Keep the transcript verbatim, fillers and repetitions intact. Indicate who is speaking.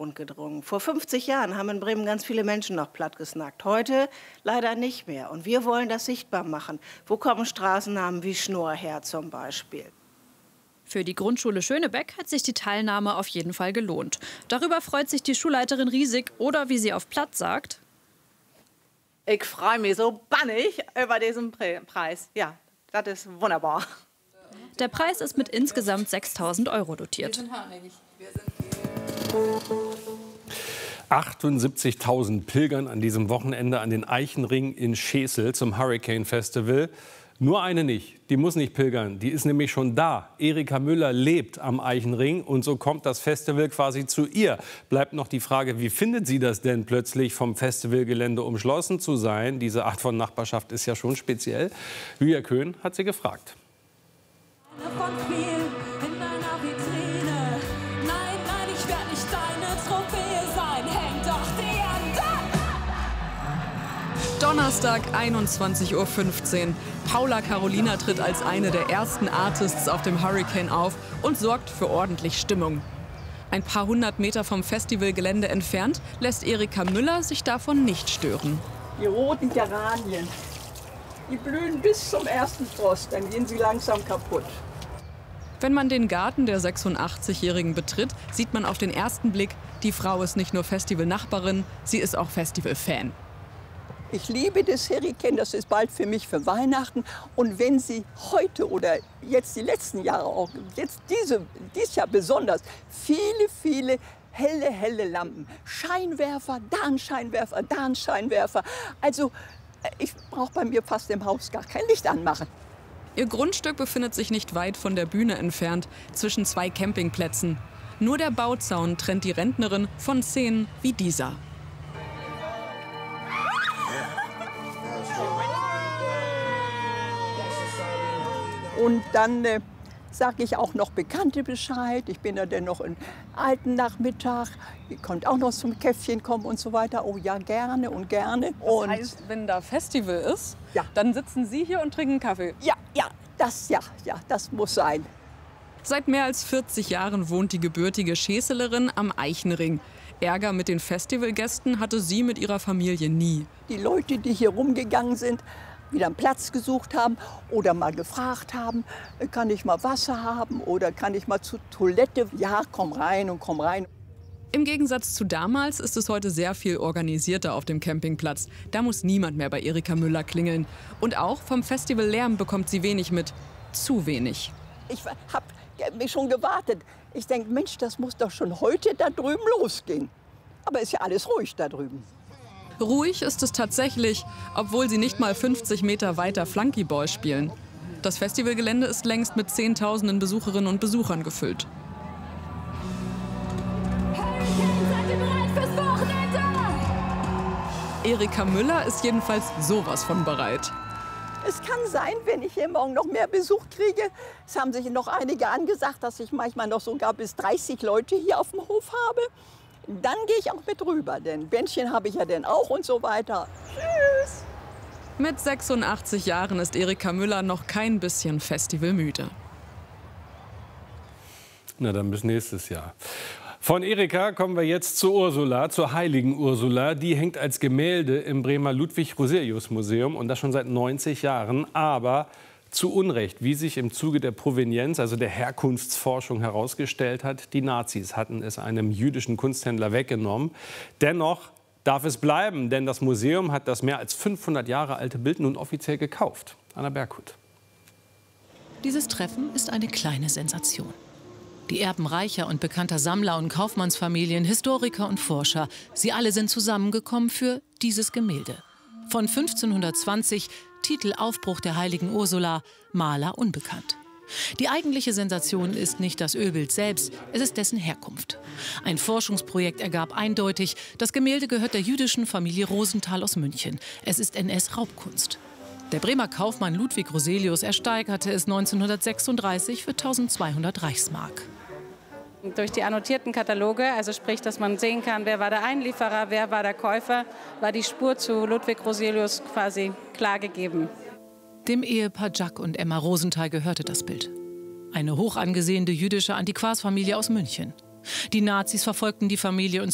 Speaker 1: Hintergrund gedrungen. Vor fünfzig Jahren haben in Bremen ganz viele Menschen noch plattgesnackt. Heute leider nicht mehr. Und wir wollen das sichtbar machen. Wo kommen Straßennamen wie Schnorr her zum Beispiel?
Speaker 2: Für die Grundschule Schönebeck hat sich die Teilnahme auf jeden Fall gelohnt. Darüber freut sich die Schulleiterin riesig oder, wie sie auf Platt sagt:
Speaker 3: Ich freue mich so bannig über diesen Preis. Ja, das ist wunderbar.
Speaker 2: Der Preis ist mit insgesamt sechstausend Euro dotiert.
Speaker 4: achtundsiebzigtausend pilgern an diesem Wochenende an den Eichenring in Schesel zum Hurricane Festival. Nur eine nicht, die muss nicht pilgern, die ist nämlich schon da. Erika Müller lebt am Eichenring und so kommt das Festival quasi zu ihr. Bleibt noch die Frage, wie findet sie das denn plötzlich, vom Festivalgelände umschlossen zu sein? Diese Art von Nachbarschaft ist ja schon speziell. Julia Köhn hat sie gefragt.
Speaker 5: Von viel in deiner Vitrine. Nein, nein, ich werde nicht deine Trophäe sein. Häng doch die Hände!
Speaker 6: Donnerstag, einundzwanzig Uhr fünfzehn. Paula Carolina tritt als eine der ersten Artists auf dem Hurricane auf und sorgt für ordentlich Stimmung. Ein paar hundert Meter vom Festivalgelände entfernt lässt Erika Müller sich davon nicht stören.
Speaker 7: Die roten Geranien, die blühen bis zum ersten Frost, dann gehen sie langsam kaputt.
Speaker 6: Wenn man den Garten der sechsundachtzigjährigen betritt, sieht man auf den ersten Blick, die Frau ist nicht nur Festivalnachbarin, sie ist auch Festivalfan.
Speaker 7: Ich liebe das Hurricane, das ist bald für mich für Weihnachten. Und wenn Sie heute oder jetzt die letzten Jahre auch, jetzt diese, dieses Jahr besonders, viele, viele helle, helle Lampen, Scheinwerfer, da ein Scheinwerfer, da ein Scheinwerfer. Also ich brauche bei mir fast im Haus gar kein Licht anmachen.
Speaker 6: Ihr Grundstück befindet sich nicht weit von der Bühne entfernt, zwischen zwei Campingplätzen. Nur der Bauzaun trennt die Rentnerin von Szenen wie dieser.
Speaker 7: Und dann äh, sage ich auch noch Bekannte Bescheid. Ich bin ja dann noch einen alten Nachmittag. Ihr könnt auch noch zum Käffchen kommen und so weiter. Oh ja, gerne und gerne. Und
Speaker 6: Das heißt, wenn da Festival ist,
Speaker 7: ja.
Speaker 6: dann sitzen Sie hier und trinken Kaffee?
Speaker 7: Ja, ja, das, ja, ja, das muss sein.
Speaker 6: Seit mehr als vierzig Jahren wohnt die gebürtige Scheselerin am Eichenring. Ärger mit den Festivalgästen hatte sie mit ihrer Familie nie.
Speaker 7: Die Leute, die hier rumgegangen sind, wieder einen Platz gesucht haben oder mal gefragt haben, kann ich mal Wasser haben oder kann ich mal zur Toilette? Ja, komm rein und komm rein.
Speaker 6: Im Gegensatz zu damals ist es heute sehr viel organisierter auf dem Campingplatz. Da muss niemand mehr bei Erika Müller klingeln. Und auch vom Festivallärm bekommt sie wenig mit. Zu wenig.
Speaker 7: Ich habe mich schon gewartet. Ich denke, Mensch, das muss doch schon heute da drüben losgehen. Aber ist ja alles ruhig da drüben.
Speaker 6: Ruhig ist es tatsächlich, obwohl sie nicht mal fünfzig Meter weiter Flunkyball spielen. Das Festivalgelände ist längst mit Zehntausenden Besucherinnen und Besuchern gefüllt. Erika Müller ist jedenfalls sowas von bereit.
Speaker 7: Es kann sein, wenn ich hier morgen noch mehr Besuch kriege. Es haben sich noch einige angesagt, dass ich manchmal noch sogar bis dreißig Leute hier auf dem Hof habe. Dann gehe ich auch mit rüber, denn Bändchen habe ich ja dann auch und so weiter. Tschüss!
Speaker 6: Mit sechsundachtzig Jahren ist Erika Müller noch kein bisschen festivalmüde.
Speaker 4: Na dann bis nächstes Jahr. Von Erika kommen wir jetzt zu Ursula, zur heiligen Ursula. Die hängt als Gemälde im Bremer Ludwig-Roselius-Museum und das schon seit neunzig Jahren. Aber zu Unrecht, wie sich im Zuge der Provenienz, also der Herkunftsforschung herausgestellt hat, die Nazis hatten es einem jüdischen Kunsthändler weggenommen. Dennoch darf es bleiben, denn das Museum hat das mehr als fünfhundert Jahre alte Bild nun offiziell gekauft. Anna Berghut.
Speaker 8: Dieses Treffen ist eine kleine Sensation. Die Erben reicher und bekannter Sammler und Kaufmannsfamilien, Historiker und Forscher, sie alle sind zusammengekommen für dieses Gemälde. Von fünfzehnhundertzwanzig, Titel Aufbruch der heiligen Ursula, Maler unbekannt. Die eigentliche Sensation ist nicht das Ölbild selbst, es ist dessen Herkunft. Ein Forschungsprojekt ergab eindeutig, das Gemälde gehört der jüdischen Familie Rosenthal aus München. Es ist N S-Raubkunst. Der Bremer Kaufmann Ludwig Roselius ersteigerte es neunzehnhundertsechsunddreißig für tausendzweihundert Reichsmark.
Speaker 9: Durch die annotierten Kataloge, also sprich, dass man sehen kann, wer war der Einlieferer, wer war der Käufer, war die Spur zu Ludwig Roselius quasi klar gegeben.
Speaker 8: Dem Ehepaar Jack und Emma Rosenthal gehörte das Bild. Eine hoch angesehene jüdische Antiquarsfamilie aus München. Die Nazis verfolgten die Familie und